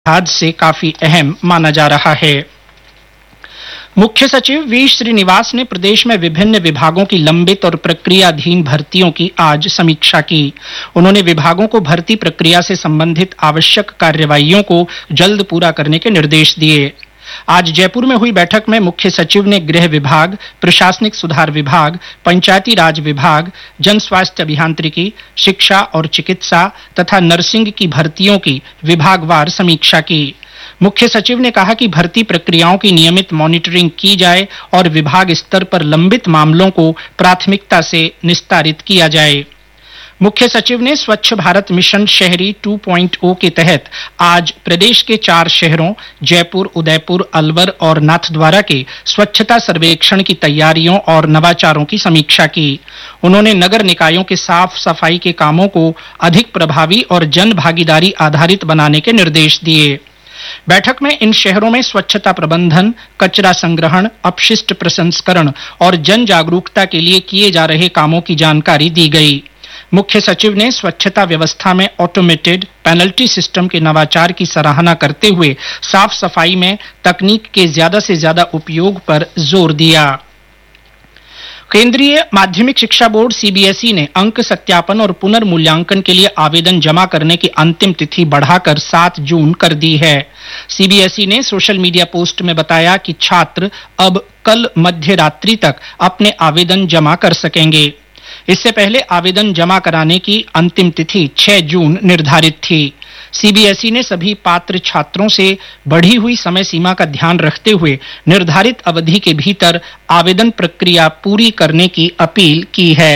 लिहाज से काफी अहम माना जा रहा है। मुख्य सचिव वी श्रीनिवास ने प्रदेश में विभिन्न विभागों की लंबित और प्रक्रियाधीन भर्तियों की आज समीक्षा की। उन्होंने विभागों को भर्ती प्रक्रिया से संबंधित आवश्यक कार्यवाहियों को जल्द पूरा करने के निर्देश दिए। आज जयपुर में हुई बैठक में मुख्य सचिव ने गृह विभाग, प्रशासनिक सुधार विभाग, पंचायती राज विभाग, जन स्वास्थ्य अभियांत्रिकी, शिक्षा और चिकित्सा तथा नर्सिंग की भर्तियों की विभागवार समीक्षा की। मुख्य सचिव ने कहा कि भर्ती प्रक्रियाओं की नियमित मॉनिटरिंग की जाए और विभाग स्तर पर लंबित मामलों को प्राथमिकता से निस्तारित किया जाए। मुख्य सचिव ने स्वच्छ भारत मिशन शहरी 2.0 के तहत आज प्रदेश के 4 शहरों जयपुर, उदयपुर, अलवर और नाथद्वारा के स्वच्छता सर्वेक्षण की तैयारियों और नवाचारों की समीक्षा की। उन्होंने नगर निकायों के साफ सफाई के कामों को अधिक प्रभावी और जन भागीदारी आधारित बनाने के निर्देश दिए। बैठक में इन शहरों में स्वच्छता प्रबंधन, कचरा संग्रहण, अपशिष्ट प्रसंस्करण और जन जागरूकता के लिए किए जा रहे कामों की जानकारी दी गई। मुख्य सचिव ने स्वच्छता व्यवस्था में ऑटोमेटेड पेनल्टी सिस्टम के नवाचार की सराहना करते हुए साफ सफाई में तकनीक के ज्यादा से ज्यादा उपयोग पर जोर दिया। केंद्रीय माध्यमिक शिक्षा बोर्ड सीबीएसई ने अंक सत्यापन और पुनर्मूल्यांकन के लिए आवेदन जमा करने की अंतिम तिथि बढ़ाकर 7 जून कर दी है। सीबीएसई ने सोशल मीडिया पोस्ट में बताया कि छात्र अब कल मध्य रात्रि तक अपने आवेदन जमा कर सकेंगे। इससे पहले आवेदन जमा कराने की अंतिम तिथि 6 जून निर्धारित थी। सीबीएसई ने सभी पात्र छात्रों से बढ़ी हुई समय सीमा का ध्यान रखते हुए निर्धारित अवधि के भीतर आवेदन प्रक्रिया पूरी करने की अपील की है।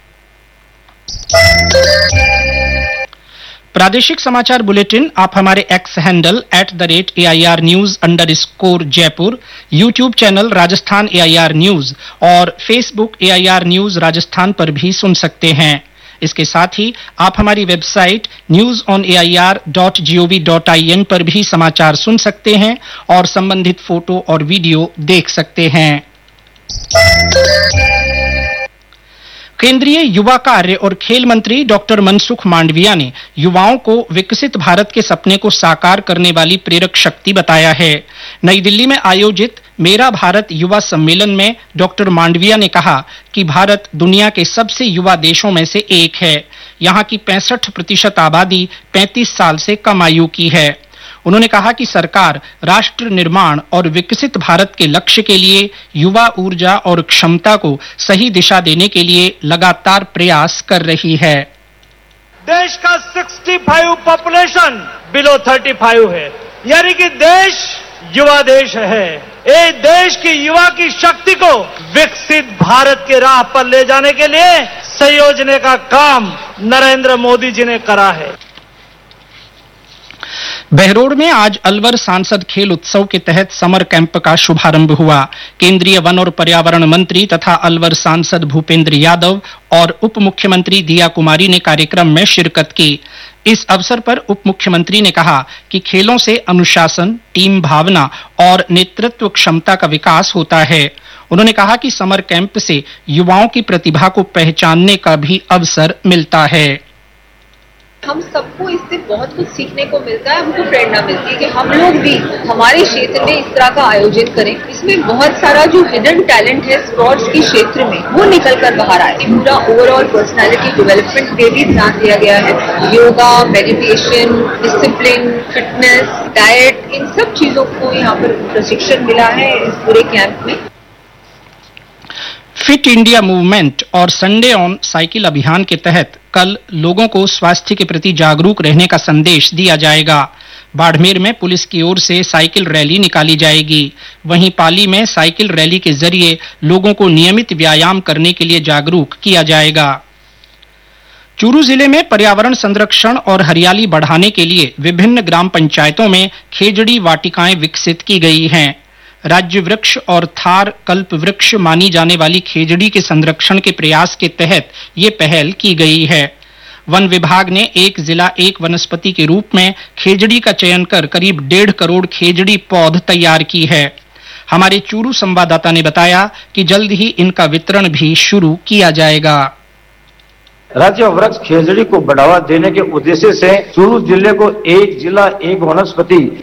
प्रादेशिक समाचार बुलेटिन आप हमारे x handle @AIR News_ Jaipur, YouTube channel Rajasthan AIR News और फेसबुक AIR News राजस्थान पर भी सुन सकते हैं। इसके साथ ही आप हमारी वेबसाइट newsonair.gov.in पर भी समाचार सुन सकते हैं और संबंधित फोटो और वीडियो देख सकते हैं। केंद्रीय युवा कार्य और खेल मंत्री डॉक्टर मनसुख मांडविया ने युवाओं को विकसित भारत के सपने को साकार करने वाली प्रेरक शक्ति बताया है। नई दिल्ली में आयोजित मेरा भारत युवा सम्मेलन में डॉक्टर मांडविया ने कहा कि भारत दुनिया के सबसे युवा देशों में से एक है। यहाँ की 65% आबादी 35 साल से कम आयु की है। उन्होंने कहा कि सरकार राष्ट्र निर्माण और विकसित भारत के लक्ष्य के लिए युवा ऊर्जा और क्षमता को सही दिशा देने के लिए लगातार प्रयास कर रही है। देश का 65 पॉपुलेशन बिलो 35 है, यानी कि देश युवा देश है। ये देश की युवा की शक्ति को विकसित भारत के राह पर ले जाने के लिए संयोजने का काम नरेंद्र मोदी जी ने करा है। बहरोड में आज अलवर सांसद खेल उत्सव के तहत समर कैंप का शुभारंभ हुआ। केंद्रीय वन और पर्यावरण मंत्री तथा अलवर सांसद भूपेंद्र यादव और उप मुख्यमंत्री दिया कुमारी ने कार्यक्रम में शिरकत की। इस अवसर पर उप मुख्यमंत्री ने कहा कि खेलों से अनुशासन, टीम भावना और नेतृत्व क्षमता का विकास होता है। उन्होंने कहा कि समर कैंप से युवाओं की प्रतिभा को पहचानने का भी अवसर मिलता है। हम सबको इससे बहुत कुछ सीखने को मिलता है, हमको प्रेरणा मिलती है कि हम लोग भी हमारे क्षेत्र में इस तरह का आयोजन करें। इसमें बहुत सारा जो हिडन टैलेंट है स्पोर्ट्स के क्षेत्र में वो निकल कर बाहर आए। पूरा ओवरऑल पर्सनालिटी डेवलपमेंट पे भी ध्यान दिया गया है। Yoga, meditation, discipline, fitness, diet, इन सब चीजों को यहाँ पर प्रशिक्षण मिला है इस पूरे कैंप में। फिट इंडिया मूवमेंट और संडे ऑन साइकिल अभियान के तहत कल लोगों को स्वास्थ्य के प्रति जागरूक रहने का संदेश दिया जाएगा। बाड़मेर में पुलिस की ओर से साइकिल रैली निकाली जाएगी। वहीं पाली में साइकिल रैली के जरिए लोगों को नियमित व्यायाम करने के लिए जागरूक किया जाएगा। चूरू जिले में पर्यावरण संरक्षण और हरियाली बढ़ाने के लिए विभिन्न ग्राम पंचायतों में खेजड़ी वाटिकाएं विकसित की गई हैं। राज्य वृक्ष और थार कल्प वृक्ष मानी जाने वाली खेजड़ी के संरक्षण के प्रयास के तहत ये पहल की गई है। वन विभाग ने एक जिला एक वनस्पति के रूप में खेजड़ी का चयन कर करीब 1.5 करोड़ खेजड़ी पौध तैयार की है। हमारे चूरू संवाददाता ने बताया कि जल्द ही इनका वितरण भी शुरू किया जाएगा। राज्य वृक्ष खेजड़ी को बढ़ावा देने के उद्देश्य से चूरू जिले को एक जिला एक वनस्पति